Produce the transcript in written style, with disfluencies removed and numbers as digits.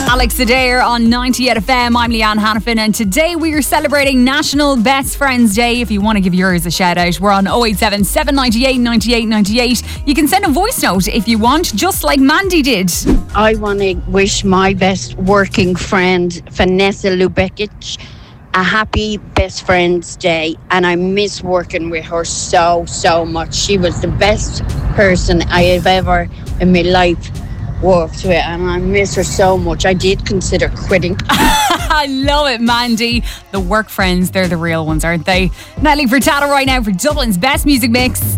Alex Adair on 98 FM. I'm Leanne Hannafin, and today we are celebrating National Best Friends Day. If you want to give yours a shout out, we're on 087 798 98 98. You can send a voice note if you want, just like Mandy did. I want to wish my best working friend, Vanessa Lubekic, a happy Best Friends Day, and I miss working with her so much. She was the best person I have ever in my life worked with, and I miss her so much. I did consider quitting. I love it, Mandy. The work friends, they're the real ones, aren't they? Natalie Furtado right now for Dublin's Best Music Mix.